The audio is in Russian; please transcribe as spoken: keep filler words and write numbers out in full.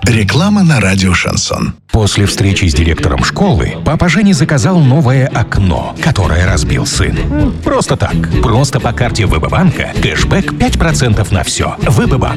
Реклама на радио «Шансон». После встречи с директором школы папа Жени заказал новое окно, которое разбил сын. Просто так. Просто по карте ВБ банка кэшбэк пять процентов на все. ВБ банк.